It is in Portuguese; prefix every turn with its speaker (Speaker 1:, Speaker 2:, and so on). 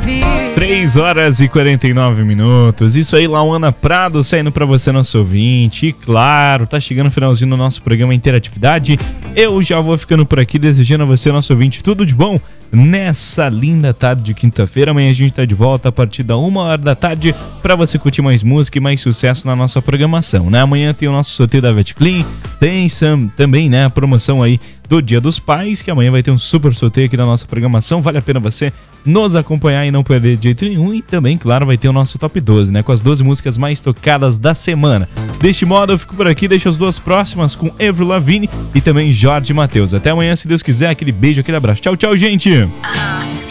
Speaker 1: 3 horas e 49 minutos. Isso aí, Lauana Prado saindo pra você, nosso ouvinte. E claro, tá chegando o finalzinho do nosso programa Interatividade. Eu já vou ficando por aqui, desejando a você, nosso ouvinte, tudo de bom nessa linda tarde de quinta-feira. Amanhã a gente tá de volta a partir da 1h da tarde pra você curtir mais música e mais sucesso na nossa programação, né? Amanhã tem o nosso sorteio da VetClean, tem também, né, a promoção aí do Dia dos Pais, que amanhã vai ter um super sorteio aqui na nossa programação. Vale a pena você nos acompanhar e não perder de jeito nenhum. E também, claro, vai ter o nosso Top 12, né, com as 12 músicas mais tocadas da semana. Deste modo, eu fico por aqui, deixo as duas próximas com Avril Lavigne e também Jorge Mateus. Até amanhã, se Deus quiser. Aquele beijo, aquele abraço. Tchau, tchau, gente!